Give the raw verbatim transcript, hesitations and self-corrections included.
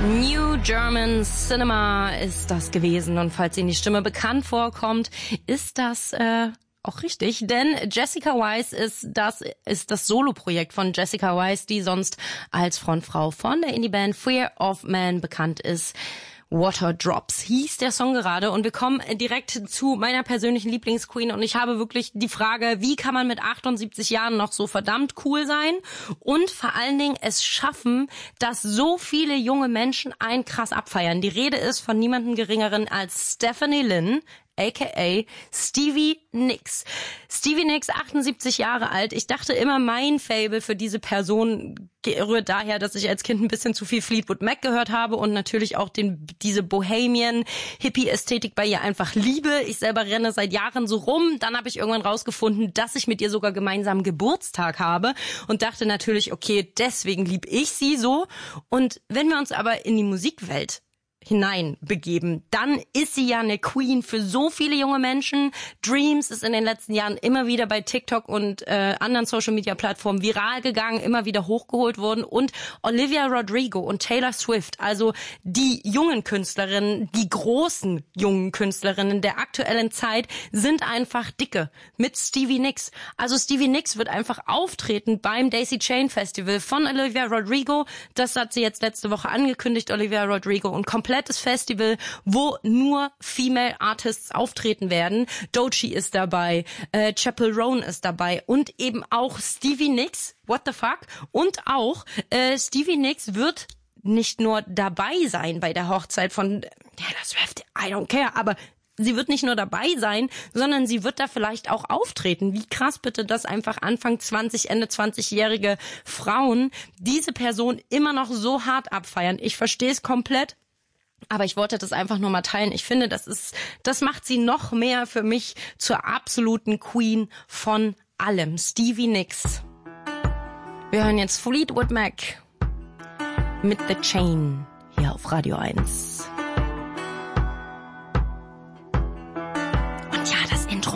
New German Cinema ist das gewesen. Und falls Ihnen die Stimme bekannt vorkommt, ist das äh, auch richtig. Denn Jessica Wise ist das ist das Soloprojekt von Jessica Wise, die sonst als Frontfrau von der Indie-Band Fear of Man bekannt ist. Water Drops hieß der Song gerade und wir kommen direkt zu meiner persönlichen Lieblingsqueen und ich habe wirklich die Frage, wie kann man mit achtundsiebzig Jahren noch so verdammt cool sein und vor allen Dingen es schaffen, dass so viele junge Menschen einen krass abfeiern. Die Rede ist von niemandem Geringeren als Stephanie Lynn, aka Stevie Nicks. Stevie Nicks, achtundsiebzig Jahre alt. Ich dachte immer, mein Faible für diese Person rührt daher, dass ich als Kind ein bisschen zu viel Fleetwood Mac gehört habe und natürlich auch den, diese Bohemian-Hippie-Ästhetik bei ihr einfach liebe. Ich selber renne seit Jahren so rum. Dann habe ich irgendwann rausgefunden, dass ich mit ihr sogar gemeinsam Geburtstag habe und dachte natürlich, okay, deswegen lieb ich sie so. Und wenn wir uns aber in die Musikwelt hineinbegeben, dann ist sie ja eine Queen für so viele junge Menschen. Dreams ist in den letzten Jahren immer wieder bei TikTok und äh, anderen Social-Media-Plattformen viral gegangen, immer wieder hochgeholt worden und Olivia Rodrigo und Taylor Swift, also die jungen Künstlerinnen, die großen jungen Künstlerinnen der aktuellen Zeit, sind einfach dicke mit Stevie Nicks. Also Stevie Nicks wird einfach auftreten beim Daisy Chain Festival von Olivia Rodrigo. Das hat sie jetzt letzte Woche angekündigt, Olivia Rodrigo, und komplett das Festival, wo nur Female Artists auftreten werden. Doechii ist dabei, äh, Chappell Roan ist dabei und eben auch Stevie Nicks, what the fuck, und auch äh, Stevie Nicks wird nicht nur dabei sein bei der Hochzeit von Taylor Swift, I don't care, aber sie wird nicht nur dabei sein, sondern sie wird da vielleicht auch auftreten. Wie krass bitte, dass einfach Anfang zwanzig, Ende zwanzigjährige Frauen diese Person immer noch so hart abfeiern. Ich verstehe es komplett. Aber ich wollte das einfach nur mal teilen. Ich finde, das ist, das macht sie noch mehr für mich zur absoluten Queen von allem. Stevie Nicks. Wir hören jetzt Fleetwood Mac mit The Chain hier auf Radio eins.